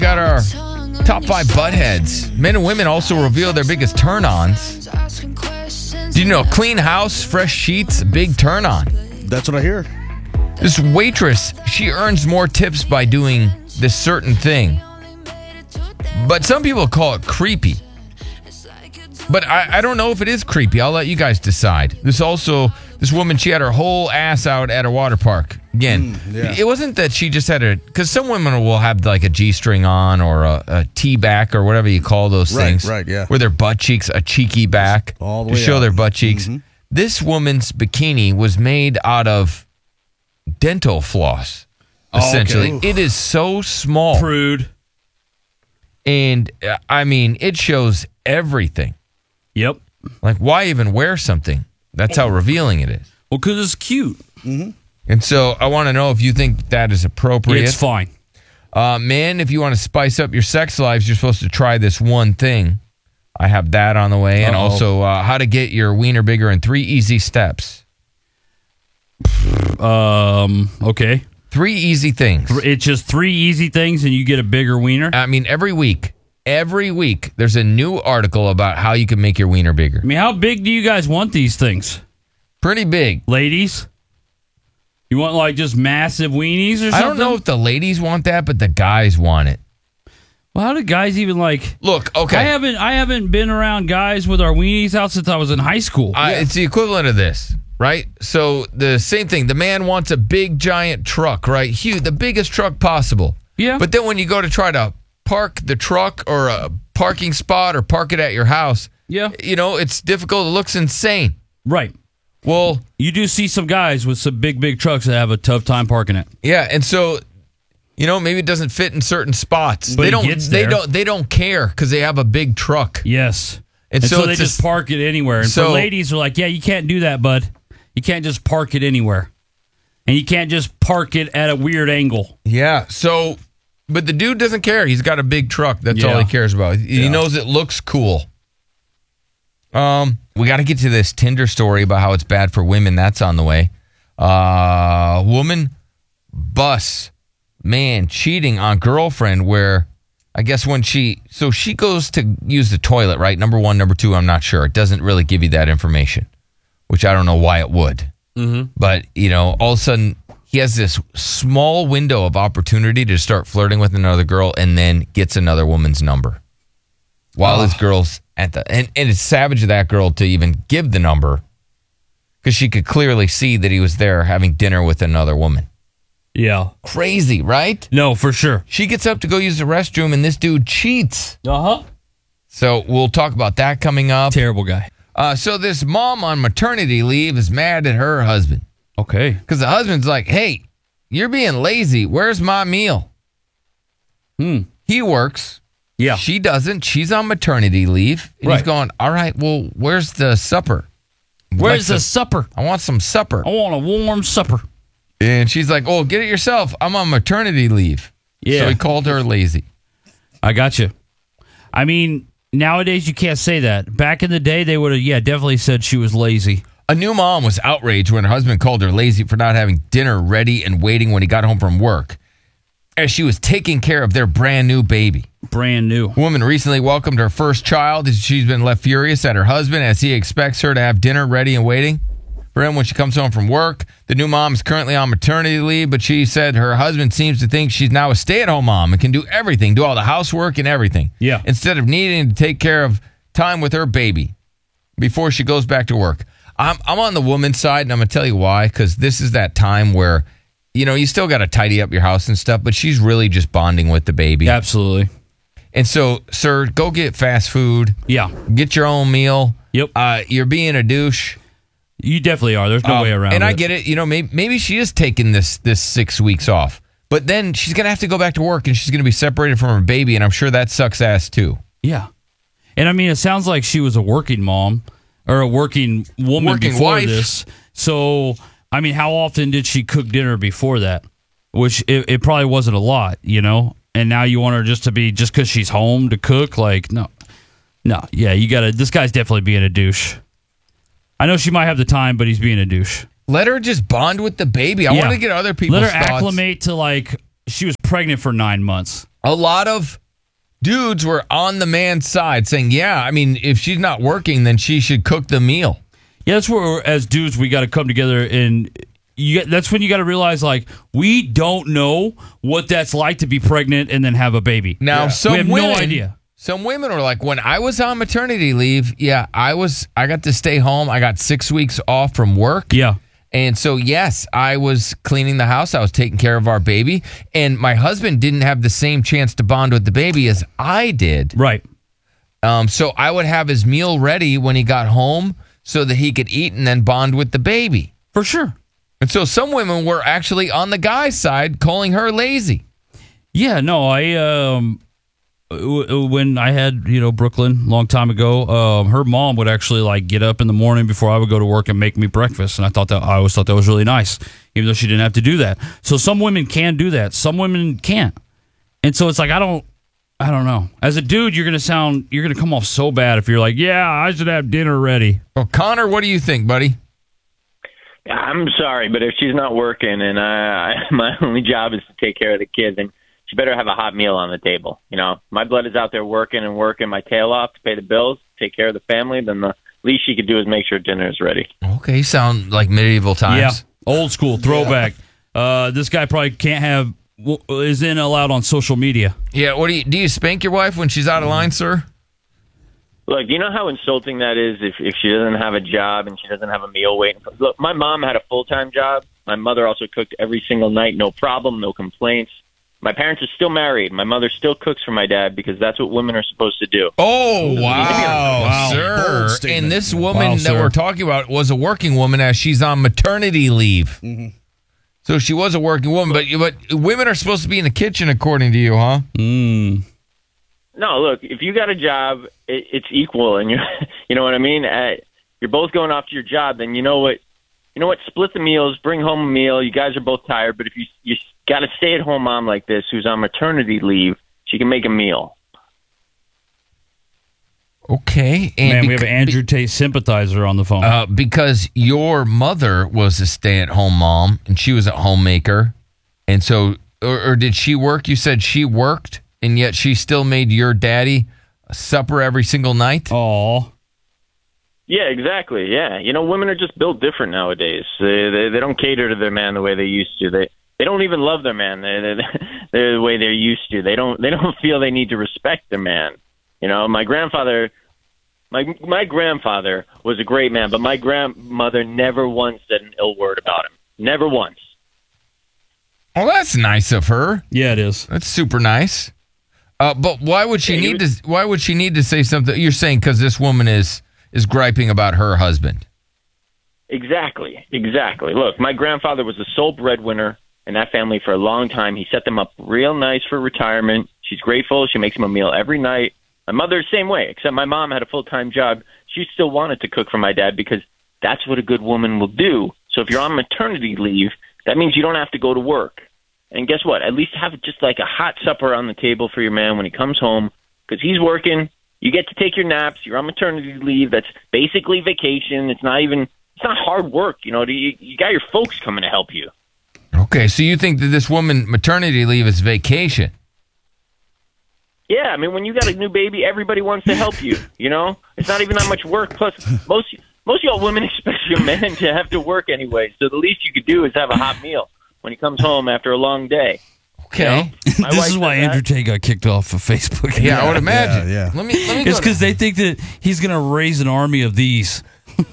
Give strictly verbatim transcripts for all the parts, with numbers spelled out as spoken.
Got our top five buttheads. Men and women also reveal their biggest turn-ons. Do you know clean house, fresh sheets, big turn-on? That's what I hear. This waitress, she earns more tips by doing this certain thing. But some people call it creepy. But I, I don't know if it is creepy. I'll let you guys decide. This also, this woman, she had her whole ass out at a water park. Again, Mm, yeah. it wasn't that she just had a, because some women will have like a G-string on or a, a T-back or whatever you call those Right, things. right, yeah. Where their butt cheeks, a cheeky back. All the to way show out. their butt cheeks. Mm-hmm. This woman's bikini was made out of dental floss, essentially. Oh, okay. It is so small. Prude. And, uh, I mean, it shows everything. Yep. Like, why even wear something? That's how revealing it is. Well, because it's cute. And so I want to know if you think that is appropriate. It's fine. Uh, man, if you want to spice up your sex lives, you're supposed to try this one thing. I have that on the way. And Uh-oh. also uh, how to get your wiener bigger in three easy steps. Um. Okay. Three easy things. It's just three easy things, and you get a bigger wiener. I mean, every week, every week, there's a new article about how you can make your wiener bigger. I mean, how big do you guys want these things, Pretty big. ladies? You want like just massive weenies or something? I don't know if the ladies want that, but the guys want it. Well, how do guys even like? Look, okay. I haven't. I haven't been around guys with our weenies out since I was in high school. I, It's the equivalent of this, right? So the same thing. The man wants a big, giant truck, right? Huge, the biggest truck possible. Yeah. But then when you go to try to park the truck or a parking spot or park it at your house, Yeah. you know, it's difficult. It looks insane. Right. Well, You do see some guys with some big, big trucks that have a tough time parking it. yeah, and so you know maybe it doesn't fit in certain spots. But they it don't. gets they there. don't. They don't care because they have a big truck. Yes. And And, so so, they it's just just- park it anywhere. And so- for ladies, they're like, yeah, you can't do that, bud. You can't just park it anywhere. And you can't just park it at a weird angle. Yeah. So, but the dude doesn't care. He's got a big truck. That's all Yeah. he cares about. He Yeah. knows it looks cool. Um, we got to get to this Tinder story about how it's bad for women. That's on the way. Uh, woman bus man cheating on girlfriend. Where I guess when she so she goes to use the toilet, right? Number one, number two. I'm not sure. It doesn't really give you that information, which I don't know why it would. Mm-hmm. But you know, all of a sudden he has this small window of opportunity to start flirting with another girl, and then gets another woman's number while Oh. this girl's at the and, and it's savage of that girl to even give the number because she could clearly see that he was there having dinner with another woman. Yeah. Crazy, right? No, for sure. She gets up to go use the restroom, and this dude cheats. Uh-huh. So we'll talk about that coming up. Terrible guy. Uh, so this mom on maternity leave is mad at her husband Okay. because the husband's like, "Hey, you're being lazy. Where's my meal?" Hmm. He works. Yeah. She doesn't. She's on maternity leave. And he's Right. going, "All right, well, where's the supper? Where's Like the some- supper? I want some supper." I want a warm supper. And she's like, "Oh, get it yourself. I'm on maternity leave." Yeah. So he called her lazy. I got you. I mean, nowadays you can't say that. Back in the day, they would have, yeah, definitely said she was lazy. A new mom was outraged when her husband called her lazy for not having dinner ready and waiting when he got home from work, as she was taking care of their brand new baby. Brand new. A woman recently welcomed her first child, and she's been left furious at her husband as he expects her to have dinner ready and waiting for him when she comes home from work. The new mom is currently on maternity leave, but she said her husband seems to think she's now a stay-at-home mom and can do everything, do all the housework and everything. Yeah. Instead of needing to take care of time with her baby before she goes back to work. I'm I'm on the woman's side, and I'm going to tell you why, because this is that time where, you know, you still got to tidy up your house and stuff, but she's really just bonding with the baby. Absolutely. And so, sir, go get fast food. Yeah. Get your own meal. Yep. Uh, you're being a douche. You definitely are. There's no Um, way around and it. I get it. You know, maybe, maybe she is taking this this six weeks off, but then she's gonna have to go back to work, and she's gonna be separated from her baby, and I'm sure that sucks ass too. Yeah. And I mean, it sounds like she was a working mom or a working woman Working before wife. this. So, I mean, how often did she cook dinner before that? Which it, it probably wasn't a lot, you know? And now you want her just to be, just because she's home to cook? Like, no. No. Yeah, you got to, this guy's definitely being a douche. I know she might have the time, but he's being a douche. Let her just bond with the baby. I Yeah. want to get other people's Let her thoughts. acclimate to, like, she was pregnant for nine months. a lot of dudes were on the man's side saying, yeah, I mean, if she's not working, then she should cook the meal. Yeah, that's where, as dudes, we got to come together and you get, that's when you got to realize, like, we don't know what that's like to be pregnant and then have a baby. Now, yeah. some we have women, no idea. Some women are like, when I was on maternity leave, yeah, I was, I got to stay home. I got six weeks off from work. Yeah. And so, yes, I was cleaning the house. I was taking care of our baby. And my husband didn't have the same chance to bond with the baby as I did. Right. Um, so I would have his meal ready when he got home so that he could eat and then bond with the baby. For sure. And so some women were actually on the guy's side calling her lazy. Yeah, no, I um w- when I had, you know, Brooklyn a long time ago, um her mom would actually like get up in the morning before I would go to work and make me breakfast, and I thought that I always thought that was really nice, even though she didn't have to do that. So some women can do that, some women can't. And so it's like I don't I don't know. As a dude, you're going to sound you're going to come off so bad if you're like, "Yeah, I should have dinner ready." Well, Connor, what do you think, buddy? I'm sorry, but if she's not working and I, my only job is to take care of the kids, then she better have a hot meal on the table. You know, my blood is out there working and working my tail off to pay the bills, take care of the family. Then the least she could do is make sure dinner is ready. Okay, you sound like medieval times. Yeah, old school throwback. Yeah. Uh, this guy probably can't have isn't allowed on social media. Yeah. What do you do? You spank your wife when she's out of line, sir? Look, do you know how insulting that is if, if she doesn't have a job and she doesn't have a meal waiting for? Look, my mom had a full-time job. My mother also cooked every single night, no problem, no complaints. My parents are still married. My mother still cooks for my dad because that's what women are supposed to do. Oh, wow, wow. sir. And this woman Wow, that sir. we're talking about was a working woman as she's on maternity leave. Mm-hmm. So she was a working woman, but but women are supposed to be in the kitchen according to you, huh? Mm. No, look, if you got a job, it, it's equal, and you're, you know what I mean. Uh, you're both going off to your job, then you know what, you know what. Split the meals, bring home a meal. You guys are both tired, but if you you got a stay-at-home mom like this who's on maternity leave, she can make a meal. Okay, and Man, we bec- have an Andrew Tate sympathizer on the phone. uh, because your mother was a stay-at-home mom and she was a homemaker, and so, or, or did she work? You said she worked. And yet she still made your daddy a supper every single night? Aw. Yeah, exactly. Yeah, you know, women are just built different nowadays. They they, they don't cater to their man the way they used to. They they don't even love their man. They they they're the way they're used to. They don't they don't feel they need to respect their man. You know, my grandfather, my my grandfather was a great man, but my grandmother never once said an ill word about him. Never once. Oh, that's nice of her. Yeah, it is. That's super nice. Uh, but why would she Yeah, need was- to? Why would she need to say something? You're saying because this woman is is griping about her husband. Exactly, exactly. Look, my grandfather was the sole breadwinner in that family for a long time. He set them up real nice for retirement. She's grateful. She makes him a meal every night. My mother, same way, except my mom had a full-time job. She still wanted to cook for my dad because that's what a good woman will do. So if you're on maternity leave, that means you don't have to go to work. And guess what? At least have just like a hot supper on the table for your man when he comes home because he's working. You get to take your naps. You're on maternity leave. That's basically vacation. It's not even, it's not hard work. You know, you, you got your folks coming to help you. Okay, so you think that this woman maternity leave is vacation? Yeah, I mean, when you got a new baby, everybody wants to help you. You know, it's not even that much work. Plus, most most of y'all women expect your man to have to work anyway. So the least you could do is have a hot meal when he comes home after a long day. Okay. You know? My This wife is why does that. Andrew Tate got kicked off of Facebook. Yeah, I would imagine. Yeah, yeah. Let me. Let me. It's go because they think that he's going to raise an army of these.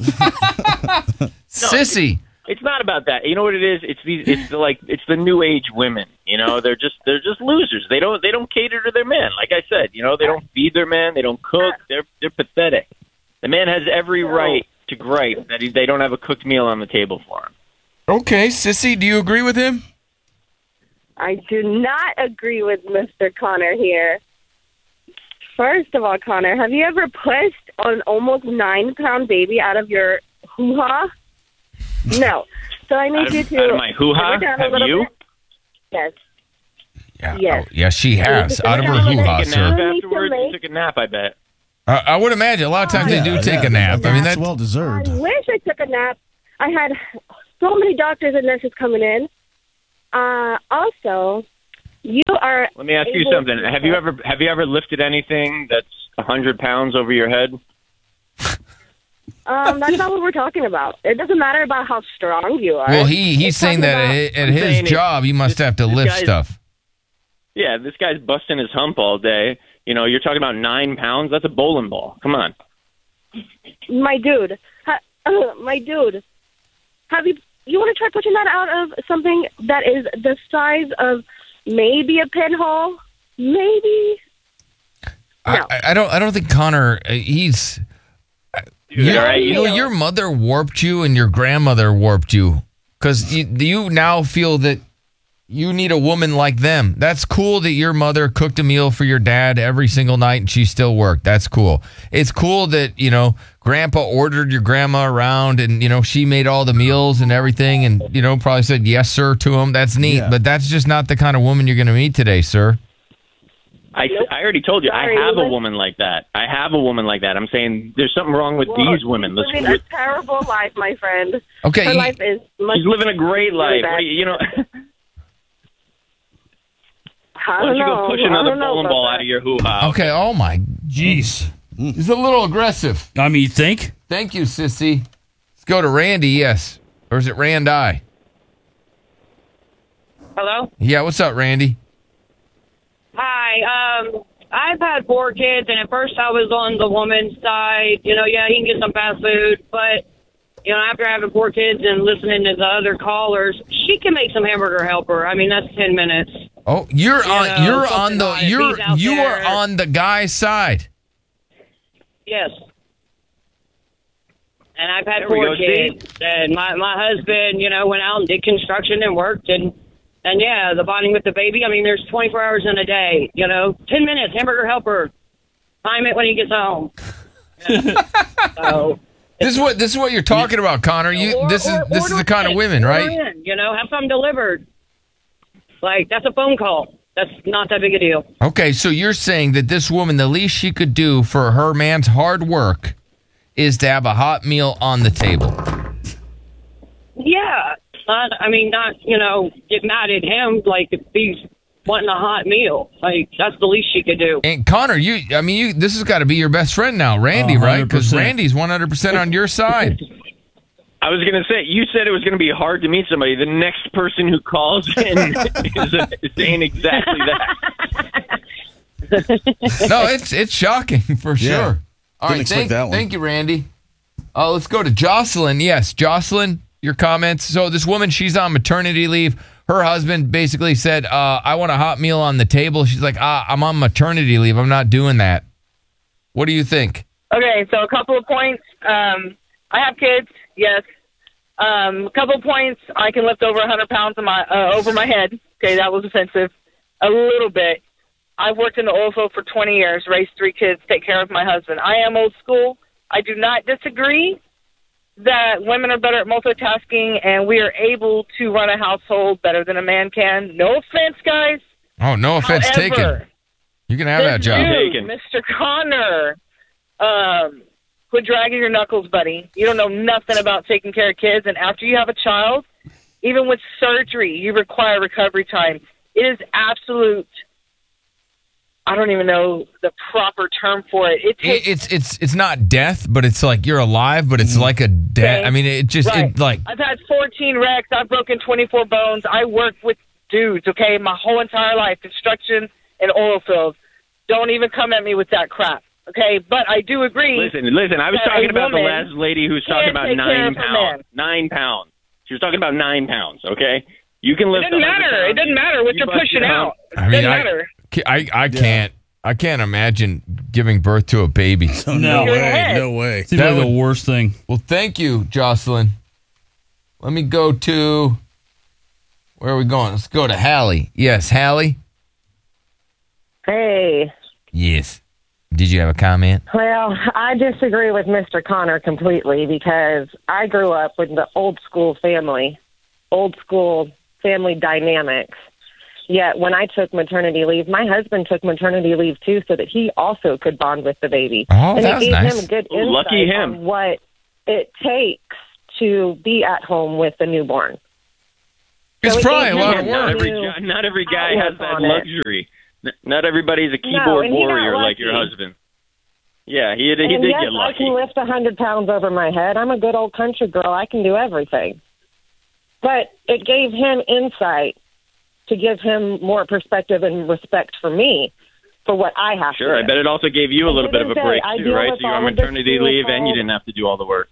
Sissy. It's not about that. You know what it is? It's these. It's the, like it's the new age women. You know, they're just they're just losers. They don't they don't cater to their man. Like I said, you know, they don't feed their man. They don't cook. They're they're pathetic. The man has every right to gripe that he, they don't have a cooked meal on the table for him. Okay, Sissy, do you agree with him? I do not agree with Mister Connor here. First of all, Connor, have you ever pushed an almost nine-pound baby out of your hoo-ha? No. So I need Out you of, to... out of my hoo-ha? simmer down a Have little you? bit. Yes. Yeah. Yes. Oh, yeah, she has. Out of her Simmer hoo ha, down. Take a nap sir. You need to afterwards. You make- took a nap, I bet. I, I would imagine a lot of times Yeah, they do take yeah, a nap. I mean, that's that. well deserved. I wish I took a nap. I had so many doctors and nurses coming in. Uh, also, You are. Let me ask you able something. to- Have you ever have you ever lifted anything that's a hundred pounds over your head? Um, that's not what we're talking about. It doesn't matter about how strong you are. Well, he he's It's saying talking that about- at, at I'm his saying it- job, he must this- have to this lift guy's- stuff. Yeah, this guy's busting his hump all day. You know, you're talking about nine pounds. That's a bowling ball. Come on. My dude, ha, uh, my dude, have you? You want to try pushing that out of something that is the size of maybe a pinhole? Maybe. I, No. I I don't I don't think Connor uh, he's Dude, you, all right, you know you- your mother warped you and your grandmother warped you because you, you now feel that you need a woman like them. That's cool that your mother cooked a meal for your dad every single night and she still worked. That's cool. It's cool that, you know, grandpa ordered your grandma around and, you know, she made all the meals and everything and, you know, probably said yes, sir, to him. That's neat. Yeah. But that's just not the kind of woman you're going to meet today, sir. I, Nope. I already told you, Sorry, I have a Lewis. woman like that. I have a woman like that. I'm saying there's something wrong with Well, these women. She's Listen, living a terrible life, my friend. Okay. Her you- life is much. she's living a great really life. bad. What do you, you know, I why don't don't you know. go push I another don't know bowling about ball that. out of your hoo-ha? Okay. Oh, my. Jeez. He's a little aggressive. I mean, you think? Thank you, sissy. Let's go to Randy, yes. Or is it Randi? Hello? Yeah, what's up, Randy? Hi. Um, I've had four kids, and at first I was on the woman's side. You know, yeah, he can get some fast food, but, you know, after having four kids and listening to the other callers, she can make some hamburger helper. I mean, that's ten minutes. Oh, you're You on know, you're on something the on it. you're He's out you are there. on the guy's side. Yes. And I've had There we four go, see? kids, and my, my husband, you know, went out and did construction and worked, and, and yeah, the bonding with the baby, I mean, there's twenty-four hours in a day, you know, ten minutes, hamburger helper. Time it when he gets home. So, This is what this is what you're talking about, Connor. You or- this is or this is the order kind of in, women, order right? in, you know, have something delivered. Like, that's a phone call. That's not that big a deal. Okay, so you're saying that this woman, the least she could do for her man's hard work is to have a hot meal on the table. Yeah. Not, I mean, not, you know, get mad at him, like, if he's wanting a hot meal. Like, that's the least she could do. And Connor, you I mean, you this has got to be your best friend now, Randy, A right? hundred Because percent. Randy's one hundred percent on your side. I was going to say, you said it was going to be hard to meet somebody. The next person who calls in is, uh, is saying exactly that. No, it's it's shocking for sure. Yeah. All Didn't right, expect thank, that one. thank you, Randy. Uh, let's go to Jocelyn. Yes, Jocelyn, your comments. So this woman, she's on maternity leave. Her husband basically said, uh, I want a hot meal on the table. She's like, ah, I'm on maternity leave. I'm not doing that. What do you think? Okay, so a couple of points. Um, I have kids, yes. Um, a couple of points. I can lift over one hundred pounds of my, uh, over my head. Okay, that was offensive. A little bit. I've worked in the oil field for twenty years, raised three kids, take care of my husband. I am old school. I do not disagree that women are better at multitasking and we are able to run a household better than a man can. No offense, guys. Oh, no offense However, taken. You can have that this job. dude, Taken. Mister Connor, um, quit dragging your knuckles, buddy. You don't know nothing about taking care of kids, and after you have a child, even with surgery, you require recovery time. It is absolute. I don't even know the proper term for it. It It, takes it's it's it's not death, but it's like you're alive, but it's like a death. I mean, it just Right. it like I've had fourteen wrecks. I've broken twenty-four bones. I work with dudes, okay, my whole entire life, construction and oil fields. Don't even come at me with that crap, okay? But I do agree. Listen, listen, I was that a talking about the woman last lady who's can talking about take care nine of her pounds. man. Nine pounds. She was talking about nine pounds, okay? You can It lift doesn't one hundred matter. It pounds. doesn't matter what You you're bust pushing your out. hump. It I mean, doesn't I, matter. I I can't I can't imagine giving birth to a baby. Oh, No. no way. ahead. No way. Seems That like the would- worst thing. Well, thank you, Jocelyn. Let me go to where are we going? Let's go to Hallie. Yes, Hallie. Hey, Yes. Did you have a comment? well, I disagree with Mister Connor completely because I grew up with the old school family, old school family dynamics. Yet when I took maternity leave, my husband took maternity leave too so that he also could bond with the baby. Oh, and that it was gave nice. him a good Ooh, insight lucky him. on what it takes to be at home with the newborn. It's So it probably a gave lot him of Not work. every, new guy- not every guy outlook has that on it. luxury. N- Not everybody's a keyboard and he got warrior like your lucky. husband. Yeah, he, he And did yes, get I lucky. can lift one hundred pounds over my head. I'm a good old country girl. I can do everything. But it gave him insight to give him more perspective and respect for me for what I have Sure, to I do. bet it also gave you a At little the bit end of a of the break day, I too, deal right? with So you're on all of this maternity leave and you beautiful- didn't have to do all the work.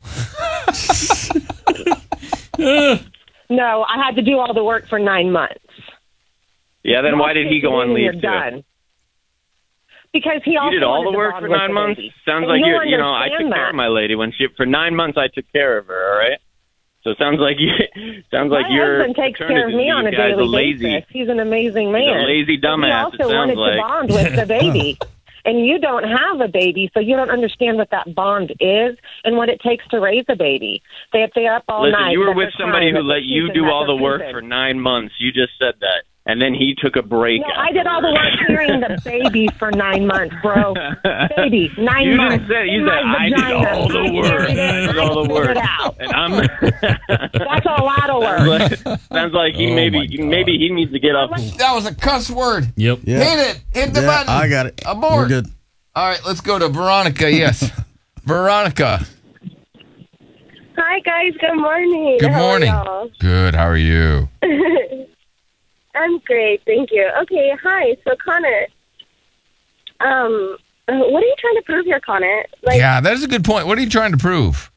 No, I had to do all the work for nine months. Yeah, then why did he go on You're leave too? done. Because he also You did all wanted the to work bond for with nine the months? baby. Sounds And like you'll you're, you know, I took understand care that. of my lady when she, for nine months I took care of her, all right? So it sounds like you, sounds like My your husband takes care of paternity me on a leave guy's daily lazy. basis. He's an amazing man. He's a lazy But dumbass, He it also sounds wanted like. to bond with the baby. And you don't have a baby, so you don't understand what that bond is and what it takes to raise a baby. They stay up all Listen, night. you were that with they're somebody crying, who that let they're you teething, do that all the they're work pooping. for nine months. You just said that. And then he took a break. No, I did all the work carrying the baby for nine months, bro. Baby, nine You months. didn't say. You In said my I did vagina. all the I work. carried it. I did I all the figured work. it out. And I'm. That's a lot of Sounds work. like, sounds like he Oh, my maybe God. maybe he needs to get up. That was a cuss word. Yep. Yeah. Hit it. Hit the Yeah, button. I got it. Abort. We're good. All right, let's go to Veronica. Yes. Veronica. Hi, guys. Good morning. Good How are morning. y'all? Good. How are you? I'm great, thank you. Okay, hi. So, Connor, um, uh, what are you trying to prove here, Connor? Like, Yeah, that is a good point. What are you trying to prove?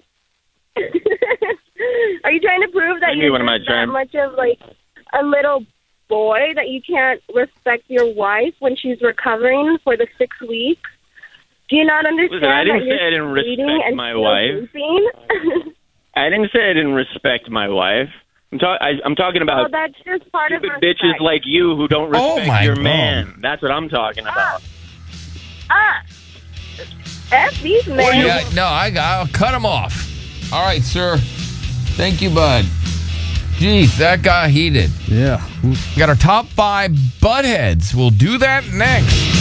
are you trying to prove that Maybe you're what am I just trying- that much of like a little boy that you can't respect your wife when she's recovering for the six weeks? Do you not understand Listen, I didn't that you're say I didn't bleeding respect and my still wife. sleeping? I didn't say I didn't respect my wife. I'm, ta- I, I'm talking Well, about that's just part of stupid respect. bitches like you who don't Oh, respect my your God. man. That's what I'm talking about. Ah, F these men. Yeah, no, I, I'll cut him off. All right, sir. Thank you, bud. Jeez, that got heated. Yeah. Got our top five butt heads. We'll do that next.